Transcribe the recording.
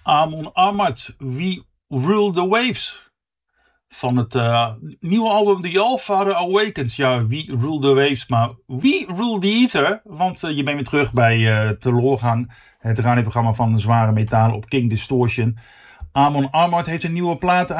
Amon Amarth, We Rule the Waves. Van het nieuwe album The Allfather Awakens. Ja, We Rule the Waves, maar We Rule the Ether. Want je bent weer terug bij Teloorgang, het radioprogramma van de zware metalen op King Distortion. Amon Amarth heeft een nieuwe plaat